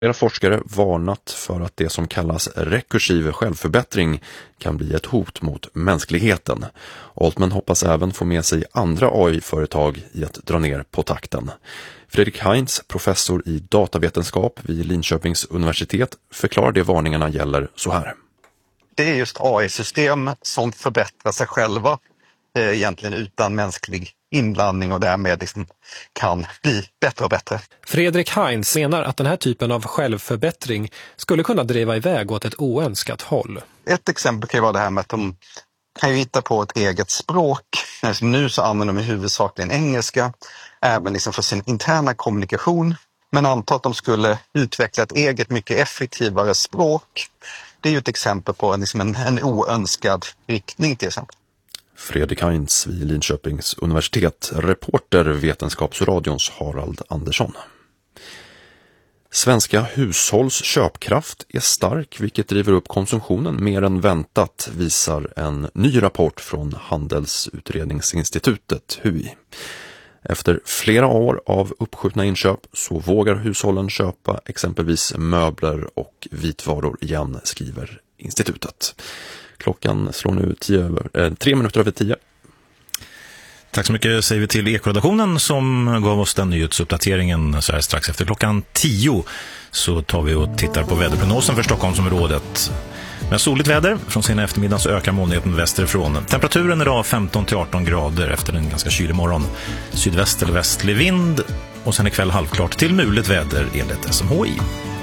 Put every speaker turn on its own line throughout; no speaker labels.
Flera forskare varnat för att det som kallas rekursiv självförbättring kan bli ett hot mot mänskligheten. Altman hoppas även få med sig andra AI-företag i att dra ner på takten. Fredrik Heinz, professor i datavetenskap vid Linköpings universitet, förklarar det varningarna gäller så här.
Det är just AI-system som förbättrar sig själva egentligen utan mänsklig inblandning och därmed liksom kan bli bättre och bättre.
Fredrik Heinz menar att den här typen av självförbättring skulle kunna driva iväg åt ett oönskat håll.
Ett exempel kan ju vara det här med att de kan ju hitta på ett eget språk. Nu så använder de huvudsakligen engelska, även liksom för sin interna kommunikation. Men anta att de skulle utveckla ett eget mycket effektivare språk. Det är ju ett exempel på en oönskad riktning till exempel.
Fredrik Heinz vid Linköpings universitet, reporter Vetenskapsradions Harald Andersson. Svenska hushålls köpkraft är stark, vilket driver upp konsumtionen mer än väntat, visar en ny rapport från Handelsutredningsinstitutet, HUI. Efter flera år av uppskjutna inköp så vågar hushållen köpa exempelvis möbler och vitvaror igen, skriver institutet. Klockan slår nu 3 minuter över 10.
Tack så mycket säger vi till Ekoredaktionen som gav oss den nyhetsuppdateringen så här strax efter klockan 10. Så tar vi och tittar på väderprognosen för Stockholmsområdet. Med soligt väder, från sena eftermiddagen så ökar molnigheten västerifrån. Temperaturen idag 15-18 grader efter en ganska kylig morgon. Sydväst eller västlig vind och sen ikväll halvklart till mulet väder enligt SMHI.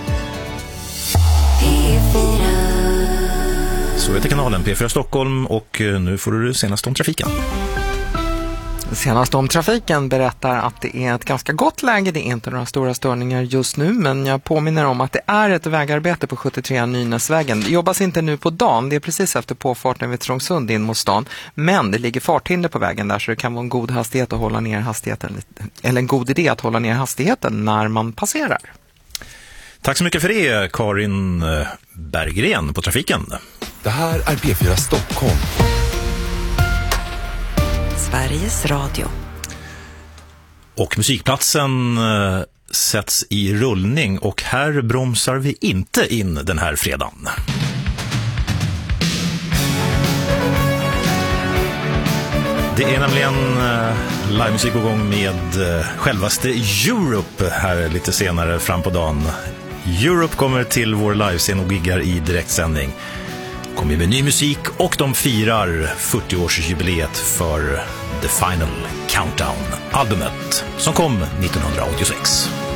Så heter kanalen P4 Stockholm och nu får du senast om trafiken.
Senast om trafiken berättar att det är ett ganska gott läge. Det är inte några stora störningar just nu, men jag påminner om att det är ett vägarbete på 73 Nynäsvägen. Det jobbas inte nu på dagen, det är precis efter påfarten vid Trångsund in mot stan. Men det ligger farthinder på vägen där så det kan vara en god hastighet att hålla ner hastigheten, eller en god idé att hålla ner hastigheten när man passerar.
Tack så mycket för det, Karin Berggren på trafiken.
Det här är P4 Stockholm.
Sveriges Radio.
Och musikplatsen sätts i rullning och här bromsar vi inte in den här fredagen. Det är nämligen livemusik på gång med självaste Europe här lite senare fram på dagen. Europe kommer till vår livescen och giggar i direktsändning. Kommer med ny musik och de firar 40-årsjubileet för The Final Countdown-albumet som kom 1986.